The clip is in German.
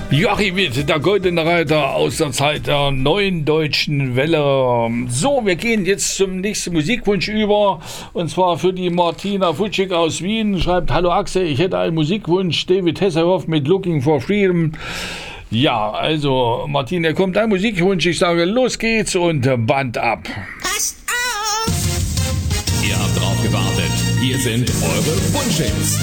Joachim Witt, der goldene Reiter aus der Zeit der neuen deutschen Welle. So, wir gehen jetzt zum nächsten Musikwunsch über. Und zwar für die Martina Futschig aus Wien. Schreibt: Hallo Axel, ich hätte einen Musikwunsch. David Hasselhoff mit Looking for Freedom. Ja, also Martina, kommt ein Musikwunsch. Ich sage, los geht's und Band ab. Passt auf! Ihr habt drauf gewartet. Hier sind eure Wunschhits.